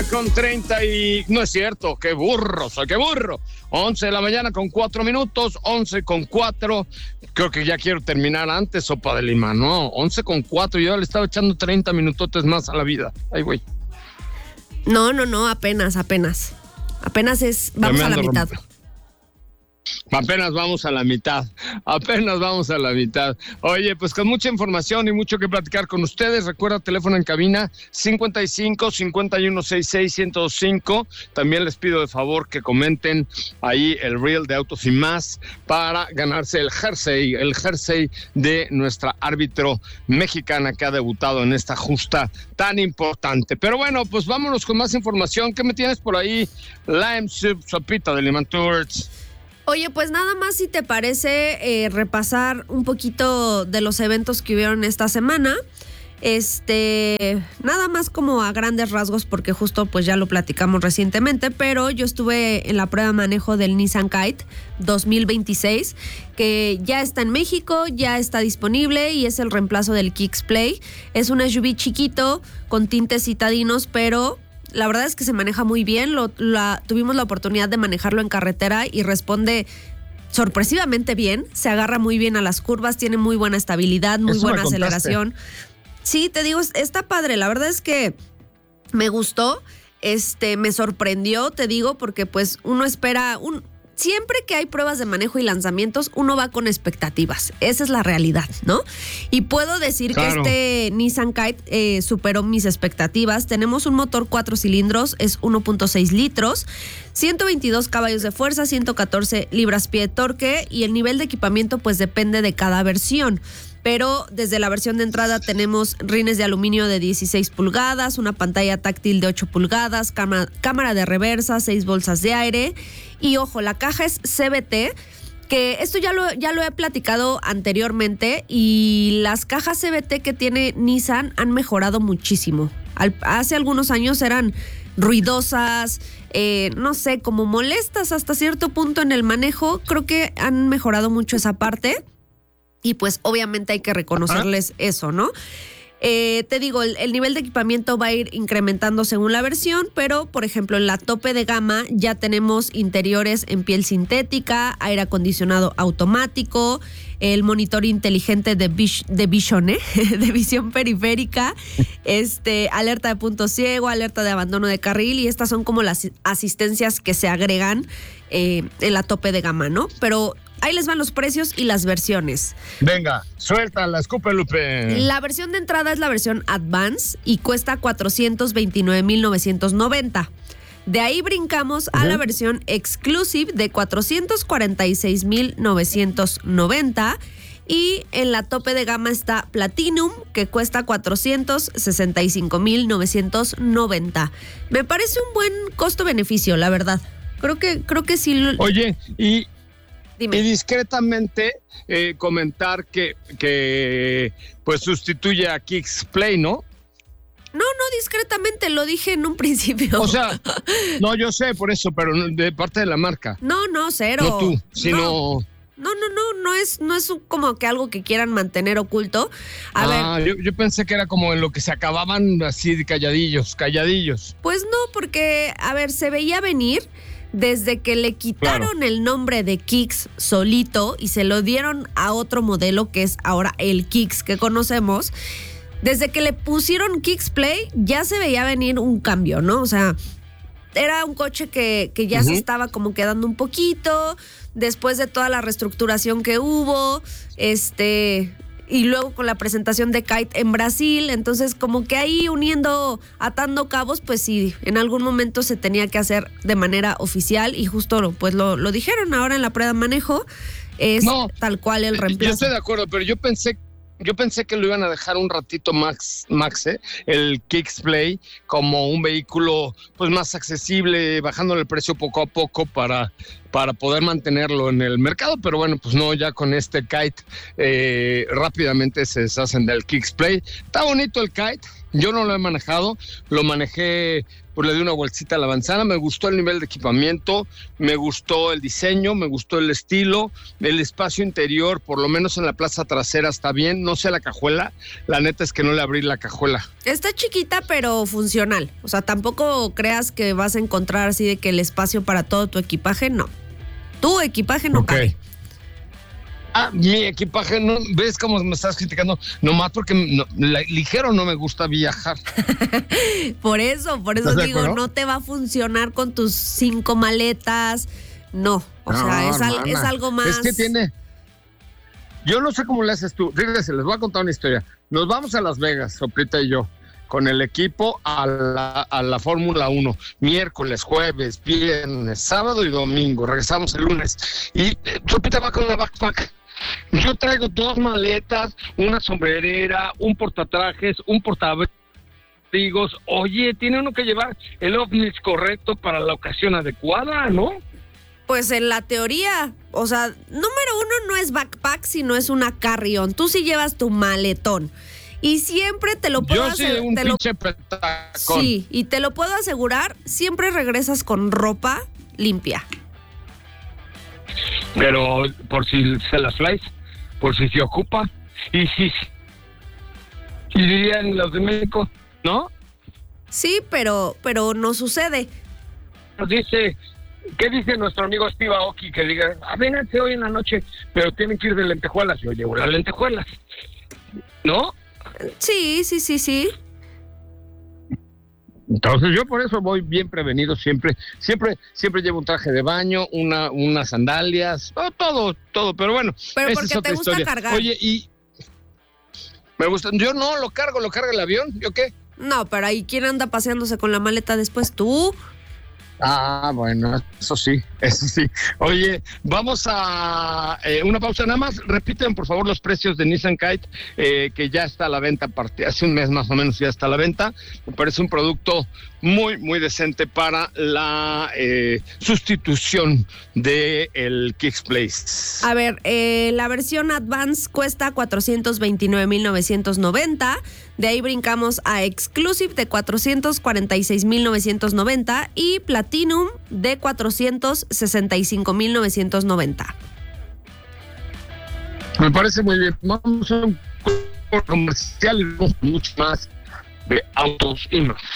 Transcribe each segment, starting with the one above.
con 30 y... No es cierto, qué burro, soy qué burro. 11 de la mañana con 4 minutos, 11 con 4. Creo que ya quiero terminar antes, sopa de lima, ¿no? 11 con 4, yo le estaba echando 30 minutotes más a la vida. Ay, güey. No, apenas. Apenas vamos a la mitad. Apenas vamos a la mitad. Oye, pues con mucha información y mucho que platicar con ustedes. Recuerda, teléfono en cabina 55 51 66 1025. También les pido de favor que comenten ahí el reel de Autos y Más para ganarse el jersey de nuestra árbitro mexicana que ha debutado en esta justa tan importante. Pero bueno, pues vámonos con más información. ¿Qué me tienes por ahí? Lime Soup, sopita de Limón Tours. Oye, pues nada más si te parece repasar un poquito de los eventos que hubieron esta semana. Nada más como a grandes rasgos porque justo pues ya lo platicamos recientemente, pero yo estuve en la prueba de manejo del Nissan Kite 2026, que ya está en México, ya está disponible y es el reemplazo del Kicks Play. Es un SUV chiquito con tintes citadinos, pero... La verdad es que se maneja muy bien, tuvimos la oportunidad de manejarlo en carretera y responde sorpresivamente bien, se agarra muy bien a las curvas, tiene muy buena estabilidad, muy buena aceleración. Sí, te digo, está padre, la verdad es que me gustó, me sorprendió, te digo, porque pues uno espera... Siempre que hay pruebas de manejo y lanzamientos, uno va con expectativas. Esa es la realidad, ¿no? Y puedo decir claro que este Nissan Kite superó mis expectativas. Tenemos un motor 4 cilindros, es 1.6 litros, 122 caballos de fuerza, 114 libras-pie de torque y el nivel de equipamiento pues depende de cada versión. Pero desde la versión de entrada tenemos rines de aluminio de 16 pulgadas, una pantalla táctil de 8 pulgadas, cámara de reversa, 6 bolsas de aire. Y ojo, la caja es CVT, que esto ya lo he platicado anteriormente y las cajas CVT que tiene Nissan han mejorado muchísimo. Hace algunos años eran ruidosas, no sé, como molestas hasta cierto punto en el manejo. Creo que han mejorado mucho esa parte. Y pues obviamente hay que reconocerles eso, ¿no? Te digo, el nivel de equipamiento va a ir incrementando según la versión, pero por ejemplo en la tope de gama ya tenemos interiores en piel sintética, aire acondicionado automático, el monitor inteligente de visión periférica, alerta de punto ciego, alerta de abandono de carril, y estas son como las asistencias que se agregan en la tope de gama, ¿no? Pero ahí les van los precios y las versiones. Venga, suéltala, escupe, Lupe. La versión de entrada es la versión Advance y cuesta 429,990. De ahí brincamos a la versión Exclusive de 446,990. Y en la tope de gama está Platinum, que cuesta 465,990. Me parece un buen costo-beneficio, la verdad. Creo que sí. Oye, Dime. Y discretamente comentar que pues sustituye a Kicks Play, ¿no? No, discretamente, lo dije en un principio. O sea, no, yo sé por eso, pero de parte de la marca. No, cero. No tú, sino... No es como que algo que quieran mantener oculto. A ver. Yo pensé que era como en lo que se acababan así calladillos. Pues no, porque, a ver, se veía venir desde que le quitaron el nombre de Kicks solito y se lo dieron a otro modelo que es ahora el Kicks que conocemos. Desde que le pusieron Kicks Play ya se veía venir un cambio, ¿no? O sea, era un coche que ya se estaba como quedando un poquito después de toda la reestructuración que hubo, y luego con la presentación de Kite en Brasil. Entonces como que ahí atando cabos, pues sí, en algún momento se tenía que hacer de manera oficial y justo pues lo dijeron ahora en la prueba de manejo, tal cual el reemplazo. Yo estoy de acuerdo, pero yo pensé que lo iban a dejar un ratito Max, el Kicks Play, como un vehículo pues más accesible, bajándole el precio poco a poco para poder mantenerlo en el mercado, pero bueno, pues no, ya con este Kite rápidamente se deshacen del Kicks Play. Está bonito el Kite, Yo no lo he manejado, lo manejé, pues le di una vueltita a la manzana, me gustó el nivel de equipamiento, me gustó el diseño, me gustó el estilo, el espacio interior, por lo menos en la plaza trasera está bien, no sé la cajuela, la neta es que no le abrí la cajuela. Está chiquita pero funcional, o sea, tampoco creas que vas a encontrar así de que el espacio para todo tu equipaje, no. Tu equipaje no cabe. Mi equipaje, no, ¿ves cómo me estás criticando? Nomás porque ligero no me gusta viajar. Por eso digo, no te va a funcionar con tus 5 maletas, no. O sea, es algo más. Es que tiene... Yo no sé cómo le haces tú. Fíjense, les voy a contar una historia. Nos vamos a Las Vegas, Soprita y yo, con el equipo a la Fórmula 1, miércoles, jueves, viernes, sábado y domingo. Regresamos el lunes. Y Soprita va con una backpack. Yo traigo 2 maletas, una sombrerera, un portatrajes, un portaabrigos. Oye, tiene uno que llevar el ovnis correcto para la ocasión adecuada, ¿no? Pues en la teoría, o sea, número 1 no es backpack, sino es una carry-on. Tú sí llevas tu maletón. Y siempre te lo puedo asegurar. Yo sí, un pinche petacón. Sí, y te lo puedo asegurar, siempre regresas con ropa limpia. Pero por si se las traes, por si se ocupa, y dirían los de México, ¿no? Sí, pero no sucede. Nos dice, ¿qué dice nuestro amigo Steve Aoki? Que diga, vénganse hoy en la noche, pero tienen que ir de lentejuelas. Yo llevo las lentejuelas, ¿no? Sí. Entonces yo por eso voy bien prevenido siempre llevo un traje de baño, unas sandalias, todo, pero bueno. Pero esa porque es otra te gusta historia. cargar. Oye, y me gusta, yo no lo carga el avión, ¿yo qué? No, pero ahí ¿quién anda paseándose con la maleta después? ¿Tú? Ah, bueno, eso sí. Oye, vamos a una pausa nada más. Repiten, por favor, los precios de Nissan Kite, que ya está a la venta, hace un mes más o menos ya está a la venta. Me parece un producto muy, muy decente para la sustitución del Kicks Place. A ver, la versión Advance cuesta 429,990. De ahí brincamos a Exclusive de 446,990 y Platinum de 465,990. Me parece muy bien. Vamos a un comercial y vamos mucho más de autos y más.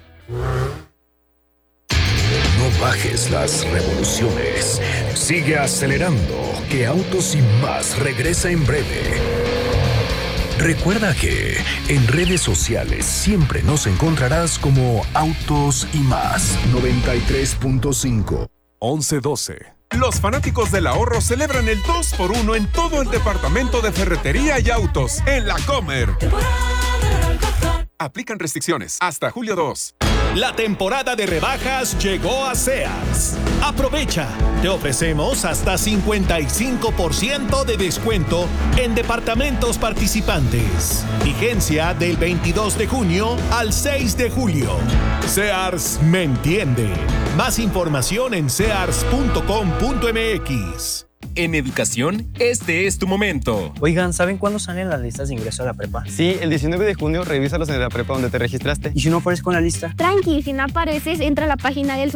No bajes las revoluciones. Sigue acelerando, que Autos y Más regresa en breve. Recuerda que en redes sociales siempre nos encontrarás como Autos y Más. 93.5 1112. Los fanáticos del ahorro celebran el 2x1 en todo el departamento de ferretería y autos en La Comer. Aplican restricciones hasta julio 2. La temporada de rebajas llegó a Sears. Aprovecha. Te ofrecemos hasta 55% de descuento en departamentos participantes. Vigencia del 22 de junio al 6 de julio. Sears me entiende. Más información en sears.com.mx. En educación, este es tu momento. Oigan, ¿saben cuándo salen las listas de ingreso a la prepa? Sí, el 19 de junio revísalos en la prepa donde te registraste. ¿Y si no aparezco en la lista? Tranqui, si no apareces, entra a la página del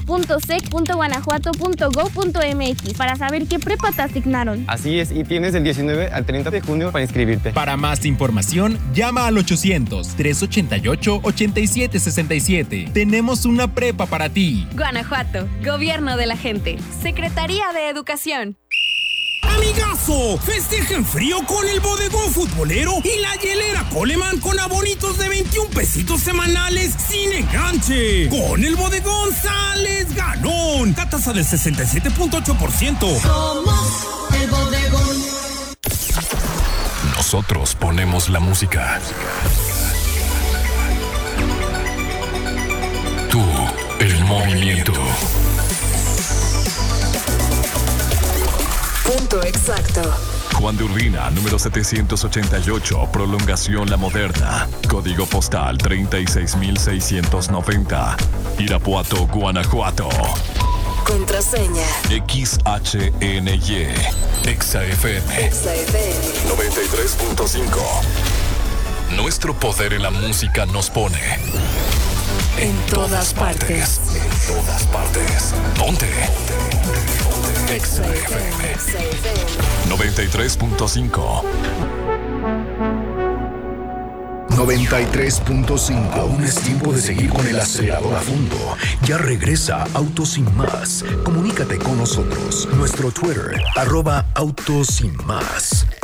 surens.sec.guanajuato.go.mx para saber qué prepa te asignaron. Así es, y tienes del 19 al 30 de junio para inscribirte. Para más información, llama al 800-388-8767. Tenemos una prepa para ti. Guanajuato, Gobierno de la Gente, Secretaría de Educación. ¡Amigazo! Festeja en frío con el bodegón futbolero y la hielera Coleman con abonitos de 21 pesitos semanales sin enganche. Con el bodegón sales ganón. Tasa del 67.8%. Somos el bodegón. Nosotros ponemos la música. Tú, el movimiento. Punto exacto. Juan de Urbina, número 788, prolongación La Moderna. Código postal 36690. Irapuato, Guanajuato. Contraseña. XHNY. XFM. 93.5. Nuestro poder en la música nos pone en todas partes. En todas partes. Ponte. Exa FM 93.5. 93.5. Aún es tiempo de seguir con el acelerador a fondo. Ya regresa Autos Sin Más. Comunícate con nosotros. Nuestro Twitter, @Autos Sin Más.